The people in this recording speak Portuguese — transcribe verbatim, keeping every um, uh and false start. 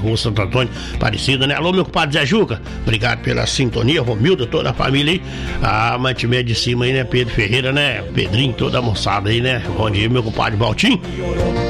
Rua Santo Antônio, Aparecida, né? Alô, meu compadre Zé Juca, obrigado pela sintonia, Romildo, toda a família aí. A mantimé de cima aí, né? Pedro Ferreira, né? Pedrinho, toda a moçada aí, né? Bom dia, meu compadre Valtinho.